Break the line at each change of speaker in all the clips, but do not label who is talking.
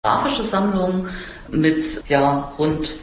grafische Sammlung mit rund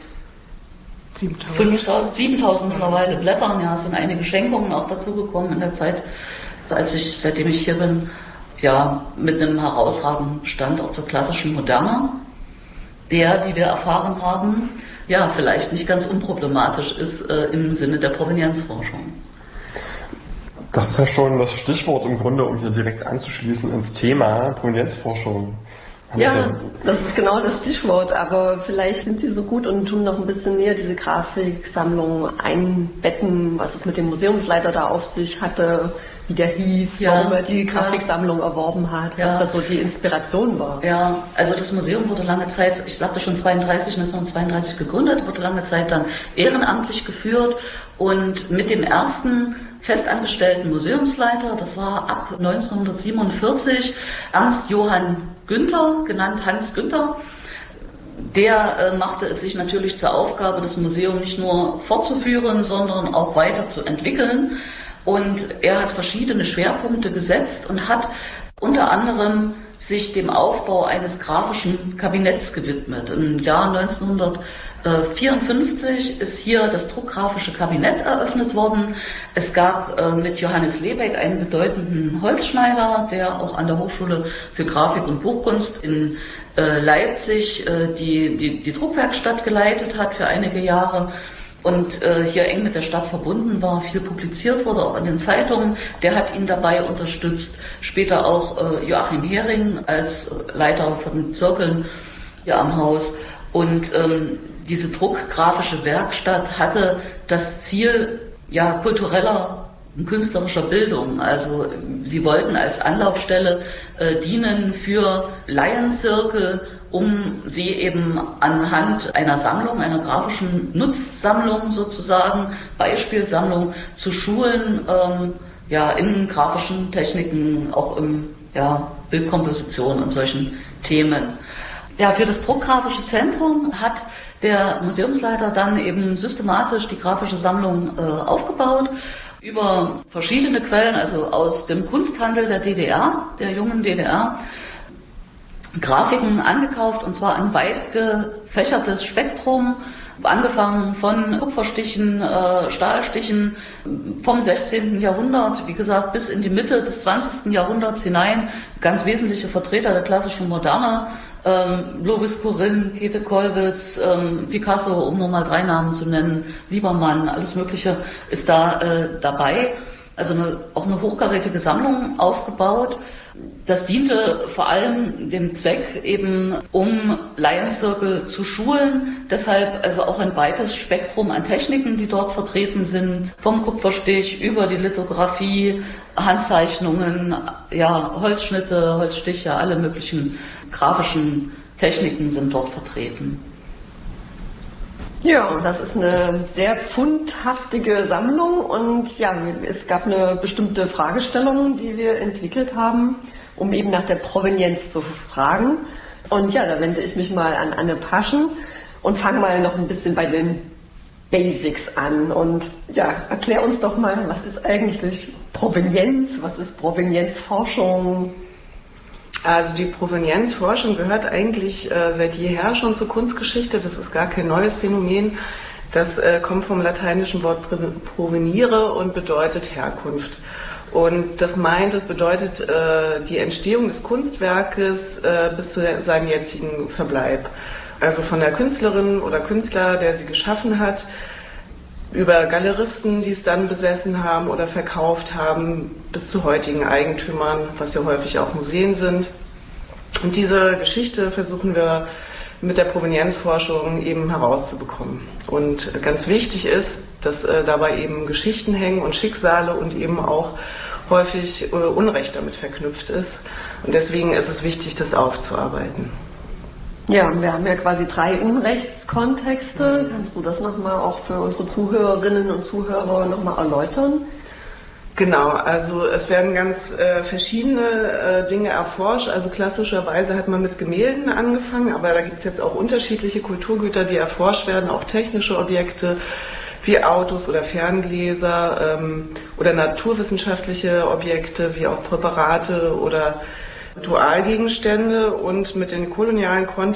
7.000 mittlerweile Blättern. Ja, es sind einige Schenkungen auch dazugekommen in der Zeit, seitdem ich hier bin, mit einem herausragenden Stand auch zur klassischen Moderne, der, wie wir erfahren haben, vielleicht nicht ganz unproblematisch ist im Sinne der Provenienzforschung.
Das ist ja schon das Stichwort im Grunde, um hier direkt anzuschließen ins Thema Provenienzforschung.
Das ist genau das Stichwort, aber vielleicht sind Sie so gut und tun noch ein bisschen näher diese Grafiksammlung einbetten, was es mit dem Museumsleiter da auf sich hatte, wie der hieß, warum er die Grafiksammlung erworben hat, was das so die Inspiration war.
Ja, also das Museum wurde lange Zeit, ich sagte schon 1932 gegründet, wurde lange Zeit dann ehrenamtlich geführt und mit dem ersten festangestellten Museumsleiter, das war ab 1947, Ernst Johann Günther, genannt Hans Günther, der machte es sich natürlich zur Aufgabe, das Museum nicht nur fortzuführen, sondern auch weiterzuentwickeln. Und er hat verschiedene Schwerpunkte gesetzt und hat unter anderem sich dem Aufbau eines grafischen Kabinetts gewidmet. Im Jahr 1954 ist hier das druckgrafische Kabinett eröffnet worden. Es gab mit Johannes Lebeck einen bedeutenden Holzschneider, der auch an der Hochschule für Grafik und Buchkunst in Leipzig die Druckwerkstatt geleitet hat für einige Jahre. Und hier eng mit der Stadt verbunden war, viel publiziert wurde, auch in den Zeitungen. Der hat ihn dabei unterstützt. Später auch Joachim Hering als Leiter von Zirkeln hier am Haus. Und diese druckgrafische Werkstatt hatte das Ziel kultureller und künstlerischer Bildung. Also sie wollten als Anlaufstelle dienen für Laienzirkel, um sie eben anhand einer Sammlung, einer grafischen Nutzsammlung sozusagen, Beispielsammlung zu schulen, in grafischen Techniken, auch in Bildkomposition und solchen Themen. Ja, für das druckgrafische Zentrum hat der Museumsleiter dann eben systematisch die grafische Sammlung aufgebaut, über verschiedene Quellen, also aus dem Kunsthandel der DDR, der jungen DDR, Grafiken angekauft, und zwar ein weit gefächertes Spektrum, angefangen von Kupferstichen, Stahlstichen vom 16. Jahrhundert, wie gesagt, bis in die Mitte des 20. Jahrhunderts hinein, ganz wesentliche Vertreter der klassischen Moderne, Lovis Corinth, Käthe Kollwitz, Picasso, um nur mal 3 Namen zu nennen, Liebermann, alles Mögliche ist da dabei. Also auch eine hochkarätige Sammlung aufgebaut. Das diente vor allem dem Zweck, eben um Laienzirkel zu schulen. Deshalb also auch ein weites Spektrum an Techniken, die dort vertreten sind. Vom Kupferstich über die Lithografie, Handzeichnungen, Holzschnitte, Holzstiche, alle möglichen grafischen Techniken sind dort vertreten.
Ja, das ist eine sehr fundhaftige Sammlung und es gab eine bestimmte Fragestellung, die wir entwickelt haben, um eben nach der Provenienz zu fragen. Und da wende ich mich mal an Anne Paschen und fange mal noch ein bisschen bei den Basics an. Und erklär uns doch mal, was ist eigentlich Provenienz, was ist Provenienzforschung?
Also die Provenienzforschung gehört eigentlich seit jeher schon zur Kunstgeschichte. Das ist gar kein neues Phänomen. Das kommt vom lateinischen Wort provenire und bedeutet Herkunft. Und das bedeutet die Entstehung des Kunstwerkes bis zu seinem jetzigen Verbleib. Also von der Künstlerin oder Künstler, der sie geschaffen hat, über Galeristen, die es dann besessen haben oder verkauft haben, bis zu heutigen Eigentümern, was ja häufig auch Museen sind. Und diese Geschichte versuchen wir mit der Provenienzforschung eben herauszubekommen. Und ganz wichtig ist, dass dabei eben Geschichten hängen und Schicksale und eben auch häufig Unrecht damit verknüpft ist. Und deswegen ist es wichtig, das aufzuarbeiten.
Ja, wir haben ja quasi 3 Unrechtskontexte. Kannst du das nochmal auch für unsere Zuhörerinnen und Zuhörer nochmal erläutern?
Genau, also es werden ganz verschiedene Dinge erforscht. Also klassischerweise hat man mit Gemälden angefangen, aber da gibt es jetzt auch unterschiedliche Kulturgüter, die erforscht werden, auch technische Objekte wie Autos oder Ferngläser oder naturwissenschaftliche Objekte wie auch Präparate oder Ritualgegenstände. Und mit den kolonialen Kontexten